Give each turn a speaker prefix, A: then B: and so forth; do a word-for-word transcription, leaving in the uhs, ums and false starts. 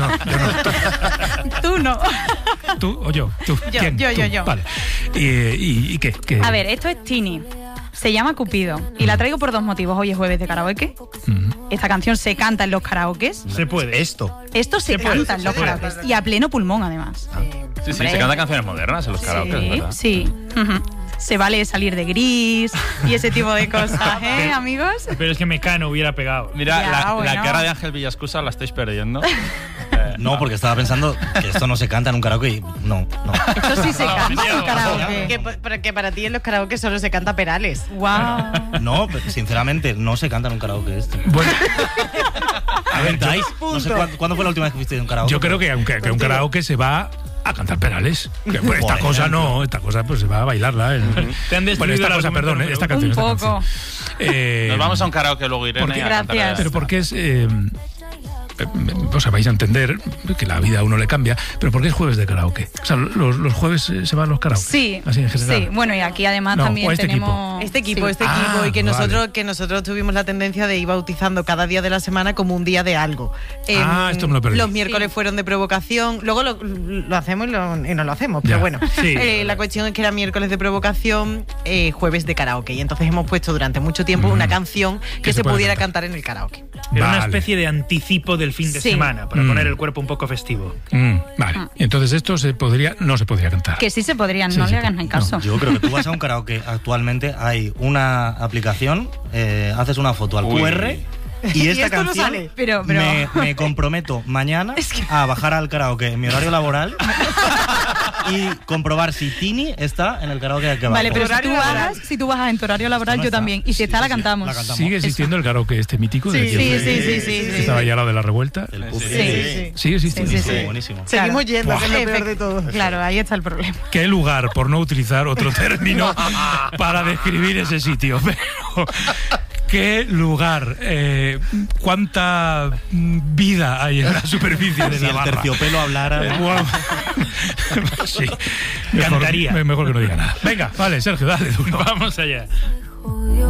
A: no, yo no.
B: Tú no.
A: ¿Tú o yo? ¿Tú?
B: Yo,
A: ¿Quién?
B: yo,
A: ¿Tú?
B: yo, yo.
A: Vale. ¿Y, y, y qué, qué?
B: A ver, esto es Tini. Se llama Cupido. Y la traigo por dos motivos. Hoy es jueves de karaoke.
A: Mm.
B: Esta canción se canta en los karaokes.
C: Se puede.
D: Esto.
B: Esto se,
C: Se puede,
B: canta en los
C: se puede.
B: karaokes. Y a pleno pulmón, además.
E: Sí, sí,
B: Hombre.
E: se cantan canciones modernas en los karaoke,
B: Sí,
E: ¿verdad?
B: sí. Ujú. Se vale salir de gris y ese tipo de cosas, ¿eh, amigos?
C: Pero es que Mecano hubiera pegado.
E: Mira,
B: Ya,
E: la,
B: bueno.
E: la cara de Ángel Villascusa la estáis perdiendo.
D: No, porque estaba pensando que esto no se canta en un karaoke y no, no.
B: Esto sí se canta en un karaoke.
F: Que, pa- que para ti en los karaoke solo se canta Perales.
B: Wow.
D: No, pero sinceramente, no se canta en un karaoke esto.
A: Bueno,
D: A ver, ¿estáis? No sé cuándo, ¿cuándo fue la última vez que fuiste en un karaoke?
A: yo creo que aunque que un karaoke se va a cantar Perales. Que, pues, esta
D: Por
A: cosa
D: ejemplo.
A: no, esta cosa pues se va a bailarla. ¿eh?
C: Te han destruido
A: Bueno, esta
C: el
A: cosa,
C: argumento
A: perdón,
C: número
A: esta
C: uno.
A: canción.
B: Un
A: esta
B: poco.
A: canción. Eh,
E: Nos vamos a un karaoke luego, Irene.
A: ¿por qué?
E: a cantar
B: Gracias.
A: Pero porque es... Eh, eh, o sea, vais a entender que la vida a uno le cambia, pero ¿por qué es jueves de karaoke? O sea, los, los jueves eh, se van los karaoke.
B: Sí,
A: Así en general.
B: sí. Bueno, y aquí además
A: No,
B: también
A: o este
B: tenemos...
F: Este equipo,
B: Sí.
F: este
A: Ah,
F: equipo, y que
A: vale.
F: nosotros, que nosotros tuvimos la tendencia de ir bautizando cada día de la semana como un día de algo.
A: Ah, esto me lo perdí.
F: Los miércoles
B: Sí.
F: fueron de provocación, luego lo, lo hacemos y, lo, y no lo hacemos,
A: Ya.
F: pero bueno.
C: Sí.
F: Eh, la cuestión es que era miércoles de provocación, eh, jueves de karaoke, y entonces hemos puesto durante mucho tiempo
A: Mm.
F: una canción que,
A: Que se
F: se
A: pueda
F: pudiera
A: cantar.
F: cantar en el karaoke.
C: Era una
A: Vale.
C: especie de anticipo del fin de
B: Sí.
C: semana, para
A: Mm.
C: poner el cuerpo un poco festivo.
A: Mm, vale. Y entonces esto se podría, no se podría cantar.
B: Que sí se podrían,
A: Sí,
B: no
A: sí,
B: le hagan
A: no.
B: ni caso.
D: Yo creo que tú vas a un karaoke actualmente, hay una aplicación, eh, haces una foto al
E: Uy.
D: Q R y esta
F: esto no
D: canción
F: sale.
B: Pero, pero...
D: Me, me comprometo mañana a bajar al karaoke en mi horario laboral y comprobar si Tini está en el karaoke al que
B: Vale,
D: bajo.
B: pero si
F: Horario
B: tú,
F: laboral.
B: bajas, si tú bajas en tu horario laboral,
D: No
B: yo
D: está.
B: también. Y si
D: Sí,
B: está,
D: sí,
B: la
D: sí,
B: cantamos.
D: la cantamos.
A: ¿Sigue existiendo el karaoke este mítico? de
F: Sí,
A: que-
B: Sí, sí, sí, sí,
A: que
B: sí.
A: estaba ya al lado de la revuelta.
D: El pub.
F: Sí,
D: Sí,
F: sí,
D: sí.
F: sí.
A: Sigue existiendo.
B: Sí, sí, sí.
D: Buenísimo.
F: Seguimos yendo,
A: Buah.
F: que es lo peor de todo.
B: Claro, ahí está el problema.
A: Qué lugar, por no utilizar otro término, para describir ese sitio. Pero qué lugar, eh, cuánta mm, vida hay en la superficie de
D: Si
A: la
D: el
A: barra.
D: terciopelo hablara.
A: Eh, guau. Sí. Mejor,
C: Cantaría.
A: mejor que no diga nada. Venga, vale, Sergio, dale. Tú, no.
C: Vamos allá.